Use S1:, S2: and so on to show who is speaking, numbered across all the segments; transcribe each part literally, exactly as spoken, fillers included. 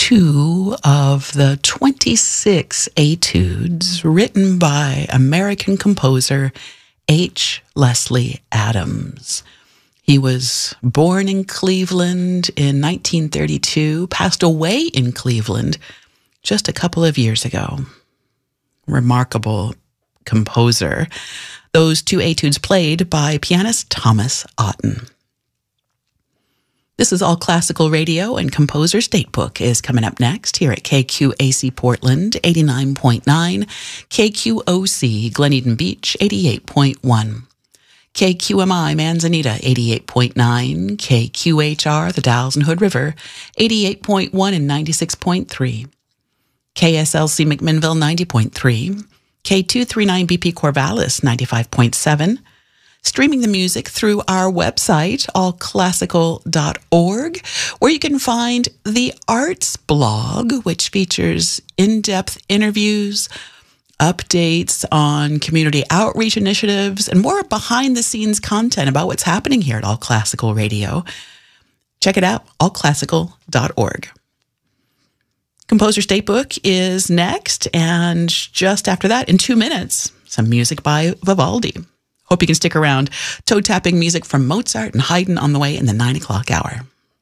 S1: two of the twenty-six etudes written by American composer H. Leslie Adams. He was born in Cleveland in nineteen thirty-two, passed away in Cleveland just a couple of years ago. Remarkable composer. Those two etudes played by pianist Thomas Otten. This is All Classical Radio, and Composer's Datebook is coming up next here at K Q A C Portland, eighty-nine point nine, K Q O C Glen Beach, eighty-eight point one, K Q M I Manzanita, eighty-eight point nine, K Q H R The Dalles and Hood River, eighty-eight point one and ninety-six point three, K S L C McMinnville, ninety point three, K two thirty-nine B P Corvallis, ninety-five point seven, streaming the music through our website, all classical dot org, where you can find the Arts blog, which features in-depth interviews, updates on community outreach initiatives, and more behind-the-scenes content about what's happening here at All Classical Radio. Check it out, all classical dot org. Composer's Datebook is next, and just after that, in two minutes, some music by Vivaldi. Hope you can stick around. Toe-tapping music from Mozart and Haydn on the way in the nine o'clock hour.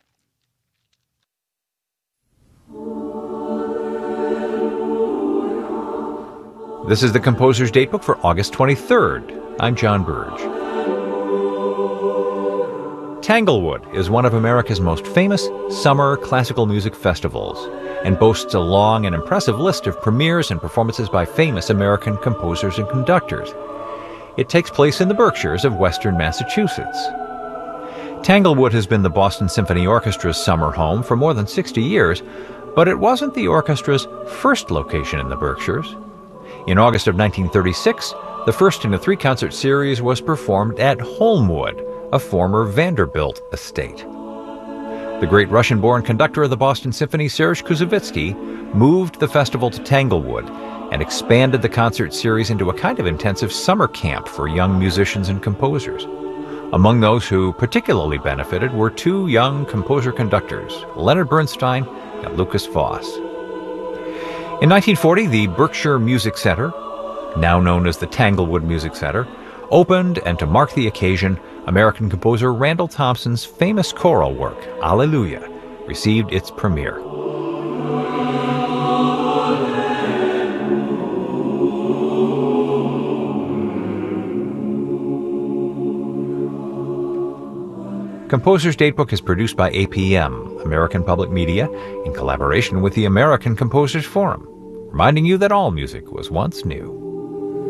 S2: This is the Composer's Datebook for August twenty-third. I'm John Burge. Tanglewood is one of America's most famous summer classical music festivals and boasts a long and impressive list of premieres and performances by famous American composers and conductors. It takes place in the Berkshires of western Massachusetts. Tanglewood has been the Boston Symphony Orchestra's summer home for more than sixty years, but it wasn't the orchestra's first location in the Berkshires. In August of nineteen thirty-six, the first in a three-concert series was performed at Holmwood, a former Vanderbilt estate. The great Russian-born conductor of the Boston Symphony, Serge Koussevitzky, moved the festival to Tanglewood and expanded the concert series into a kind of intensive summer camp for young musicians and composers. Among those who particularly benefited were two young composer-conductors, Leonard Bernstein and Lukas Foss. In nineteen forty, the Berkshire Music Center, now known as the Tanglewood Music Center, opened, and to mark the occasion, American composer Randall Thompson's famous choral work, Alleluia, received its premiere. Composer's Datebook is produced by A P M, American Public Media, in collaboration with the American Composers Forum, reminding you that all music was once new.